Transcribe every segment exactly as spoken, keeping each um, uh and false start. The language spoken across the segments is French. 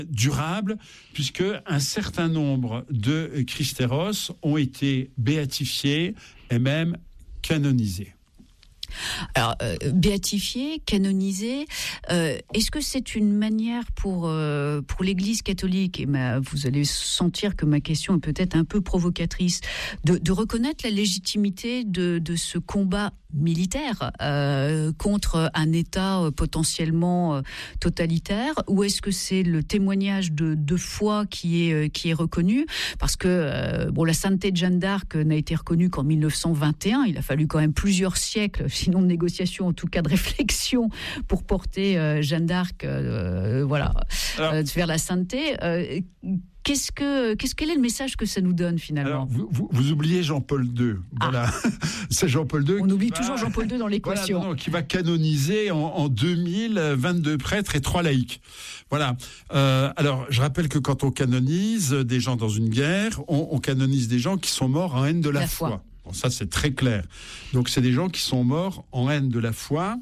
durable, puisque un certain nombre de Christéros ont été béatifiés et même canonisés. Alors, euh, béatifié, canonisé, euh, est-ce que c'est une manière pour, euh, pour l'Église catholique, et ma, vous allez sentir que ma question est peut-être un peu provocatrice, de, de reconnaître la légitimité de, de ce combat militaire euh, contre un État euh, potentiellement euh, totalitaire, ou est-ce que c'est le témoignage de, de foi qui est, euh, qui est reconnu? Parce que euh, bon, la sainteté de Jeanne d'Arc n'a été reconnue qu'en mille neuf cent vingt et un, il a fallu quand même plusieurs siècles, sinon de négociation, en tout cas de réflexion, pour porter euh, Jeanne d'Arc euh, voilà, Alors, euh, vers la sainteté. Euh, Qu'est-ce que, qu'est-ce, quel est le message que ça nous donne finalement? Alors, vous, vous, vous oubliez Jean-Paul deux. Voilà. Ah. C'est Jean-Paul deux. On oublie va, toujours Jean-Paul deux dans l'équation. Voilà, non, non, qui va canoniser en, en deux mille vingt-deux prêtres et trois laïcs. Voilà. Euh, alors, je rappelle que quand on canonise des gens dans une guerre, on, on canonise des gens qui sont morts en haine de la, la foi. foi. Bon, ça, c'est très clair. Donc, c'est des gens qui sont morts en haine de la foi.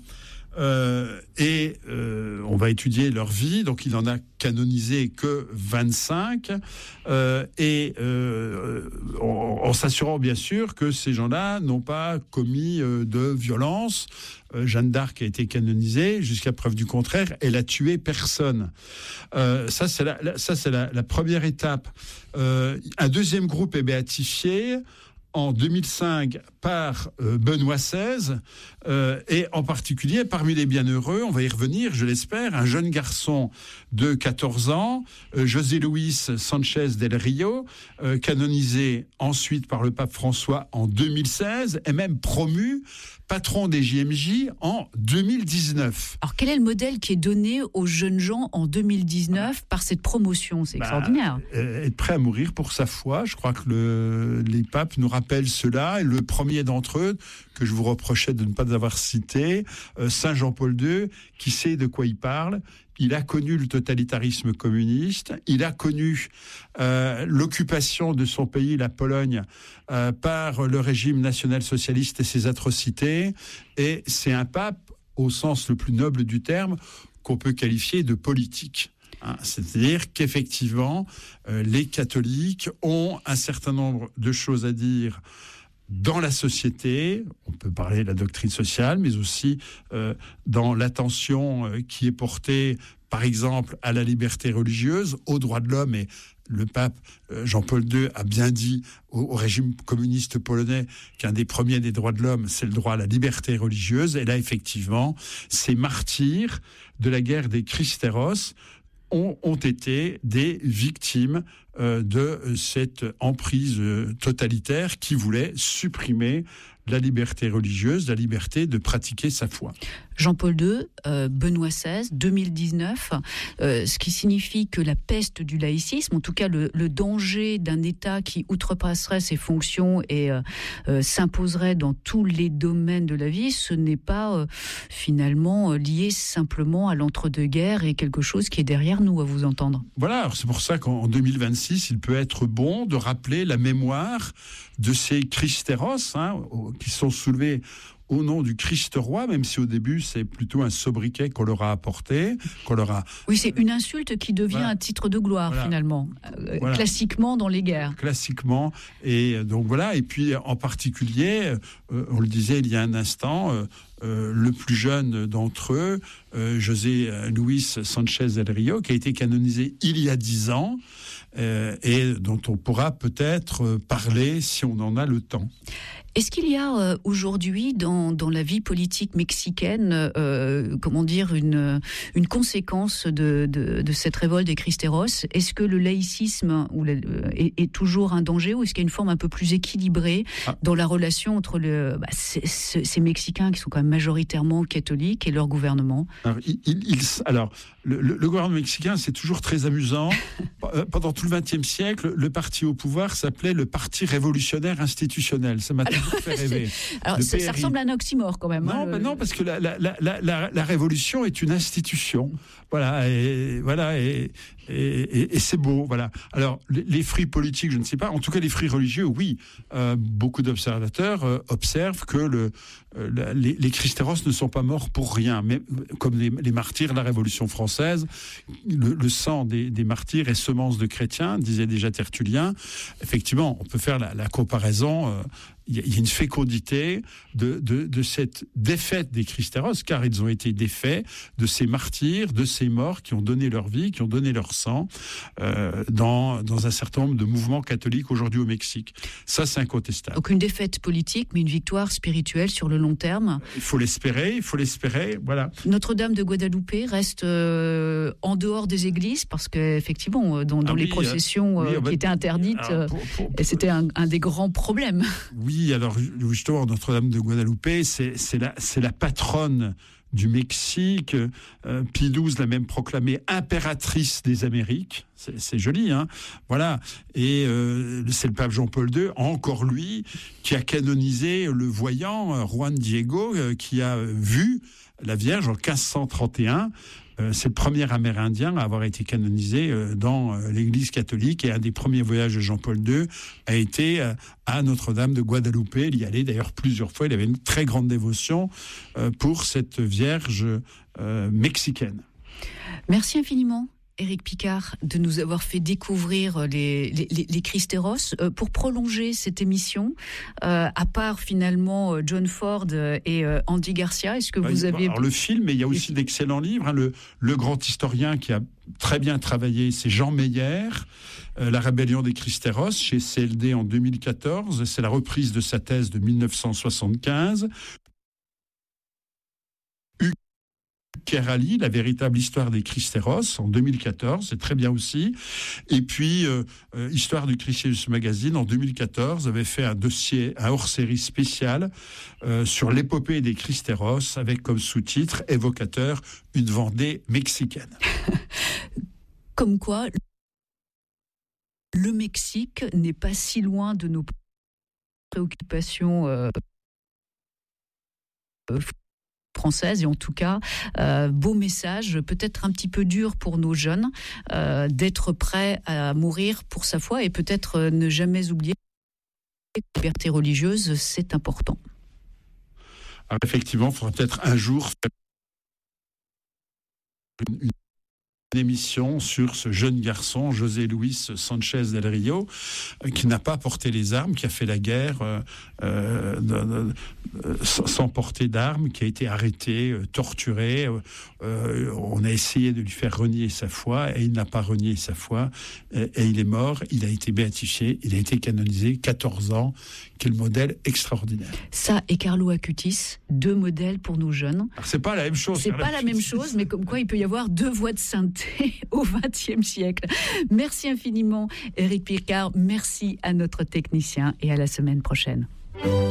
Euh, et euh, on va étudier leur vie. Donc il en a canonisé que vingt-cinq, euh, et euh, en, en s'assurant bien sûr que ces gens-là n'ont pas commis euh, de violence. Euh, Jeanne d'Arc a été canonisée jusqu'à preuve du contraire. Elle a tué personne. Euh, ça c'est la, la, ça c'est la, la première étape. Euh, un deuxième groupe est béatifié en deux mille cinq par euh, Benoît seize, euh, et en particulier parmi les bienheureux, on va y revenir, je l'espère, un jeune garçon de quatorze ans, euh, José Luis Sanchez del Rio, euh, canonisé ensuite par le pape François en deux mille seize, et même promu patron des J M J en deux mille dix-neuf. Alors quel est le modèle qui est donné aux jeunes gens en deux mille dix-neuf par cette promotion? C'est bah, extraordinaire. Euh, être prêt à mourir pour sa foi, je crois que le, les papes nous rappellent cela, et le premier d'entre eux, que je vous reprochais de ne pas avoir cité, euh, Saint Jean-Paul deux, qui sait de quoi il parle. Il a connu le totalitarisme communiste, il a connu euh, l'occupation de son pays, la Pologne, euh, par le régime national-socialiste et ses atrocités, et c'est un pape, au sens le plus noble du terme, qu'on peut qualifier de politique. Hein, c'est-à-dire qu'effectivement, euh, les catholiques ont un certain nombre de choses à dire dans la société, on peut parler de la doctrine sociale, mais aussi euh, dans l'attention euh, qui est portée, par exemple, à la liberté religieuse, aux droits de l'homme. Et le pape euh, Jean-Paul deux a bien dit au, au régime communiste polonais qu'un des premiers des droits de l'homme, c'est le droit à la liberté religieuse. Et là, effectivement, ces martyrs de la guerre des Christéros ont, ont été des victimes euh, de cette emprise euh, totalitaire qui voulait supprimer la liberté religieuse, la liberté de pratiquer sa foi. Jean-Paul deux, euh, Benoît seize, deux mille dix-neuf, euh, ce qui signifie que la peste du laïcisme, en tout cas le, le danger d'un État qui outrepasserait ses fonctions et euh, euh, s'imposerait dans tous les domaines de la vie, ce n'est pas euh, finalement lié simplement à l'entre-deux-guerres et quelque chose qui est derrière nous, à vous entendre. Voilà, alors c'est pour ça qu'en deux mille vingt-six, il peut être bon de rappeler la mémoire de ces Christéros, hein, qui sont soulevés au nom du Christ roi, même si au début c'est plutôt un sobriquet qu'on leur a apporté, qu'on leur a... Oui, c'est une insulte qui devient voilà. un titre de gloire, voilà. finalement, euh, voilà. classiquement dans les guerres. Classiquement, et donc voilà, et puis en particulier, euh, on le disait il y a un instant, euh, euh, le plus jeune d'entre eux, euh, José Luis Sanchez del Rio, qui a été canonisé il y a dix ans, euh, et dont on pourra peut-être parler si on en a le temps. Est-ce qu'il y a euh, aujourd'hui dans, dans la vie politique mexicaine, euh, comment dire, une, une conséquence de, de, de cette révolte des Christéros? Est-ce que le laïcisme ou le, est, est toujours un danger, ou est-ce qu'il y a une forme un peu plus équilibrée ah. dans la relation entre le, bah, ces, ces Mexicains qui sont quand même majoritairement catholiques et leur gouvernement? Alors, il, il, il, alors le, le, le gouvernement mexicain, c'est toujours très amusant. Pendant tout le vingtième siècle, le parti au pouvoir s'appelait le Parti révolutionnaire institutionnel. Ça m'a toujours fait rêver. Alors, ça, ça ressemble à un oxymore quand même. Non, hein, bah le... non, parce que la, la, la, la, la révolution est une institution. Voilà, et voilà, et, et, et, et c'est beau, voilà. Alors, les, les fris politiques, je ne sais pas. En tout cas, les fris religieux, oui. Euh, beaucoup d'observateurs euh, observent que le, euh, la, les, les Cristeros ne sont pas morts pour rien. Mais comme les, les martyrs de la Révolution française, le, le sang des, des martyrs est semence de chrétiens, disait déjà Tertullien. Effectivement, on peut faire la, la comparaison. Euh, il y a une fécondité de, de, de cette défaite des Cristeros, car ils ont été défaits de ces martyrs, de ces morts qui ont donné leur vie, qui ont donné leur sang euh, dans, dans un certain nombre de mouvements catholiques aujourd'hui au Mexique. Ça, c'est incontestable. Donc une défaite politique, mais une victoire spirituelle sur le long terme. Il faut l'espérer, il faut l'espérer, voilà. Notre-Dame de Guadalupe reste euh, en dehors des églises, parce qu'effectivement, dans, dans ah les oui, processions euh, oui, qui étaient interdites, alors, pour, pour, pour, c'était un, un des grands problèmes. Oui, alors justement, Notre-Dame de Guadalupe, c'est, c'est, la, c'est la patronne du Mexique. Euh, Pie douze l'a même proclamée impératrice des Amériques. C'est, c'est joli, hein. Voilà. Et euh, c'est le pape Jean-Paul deux, encore lui, qui a canonisé le voyant Juan Diego, euh, qui a vu la Vierge en quinze cent trente et un. Euh, c'est le premier Amérindien à avoir été canonisé euh, dans euh, l'Église catholique, et un des premiers voyages de Jean-Paul deux a été euh, à Notre-Dame de Guadalupe. Il y allait d'ailleurs plusieurs fois. Il avait une très grande dévotion euh, pour cette Vierge euh, mexicaine. Merci infiniment, Éric Picard, de nous avoir fait découvrir les, les, les Cristeros. Euh, pour prolonger cette émission, euh, à part finalement John Ford et euh, Andy Garcia, est-ce que bah, vous avez... Alors le film, mais il y a aussi d'excellents livres. Hein. Le, le grand historien qui a très bien travaillé, c'est Jean Meyer, euh, La rébellion des Cristeros, chez C L D en deux mille quatorze. C'est la reprise de sa thèse de mille neuf cent soixante-quinze. Kerali, la véritable histoire des Cristeros en deux mille quatorze, c'est très bien aussi. Et puis, euh, euh, Histoire du Christianisme Magazine en deux mille quatorze avait fait un dossier, un hors-série spécial euh, sur l'épopée des Cristeros, avec comme sous-titre évocateur une Vendée mexicaine. Comme quoi, le Mexique n'est pas si loin de nos préoccupations euh, euh, française, et en tout cas, euh, beau message, peut-être un petit peu dur pour nos jeunes, euh, d'être prêts à mourir pour sa foi, et peut-être euh, ne jamais oublier que la liberté religieuse, c'est important. Alors effectivement, il faudra peut-être un jour faire une, une émission sur ce jeune garçon, José Luis Sanchez del Rio, qui n'a pas porté les armes, qui a fait la guerre euh, euh, de, de, sans porter d'armes, qui a été arrêté, euh, torturé. Euh, on a essayé de lui faire renier sa foi, et il n'a pas renié sa foi, et, et il est mort. Il a été béatifié, il a été canonisé, quatorze ans. Quel modèle extraordinaire. Ça et Carlo Acutis, deux modèles pour nos jeunes. Alors, c'est pas la même chose. C'est pas la même chose, mais comme quoi il peut y avoir deux voies de sainteté au vingtième siècle. Merci infiniment, Éric Picard. Merci à notre technicien, et à la semaine prochaine.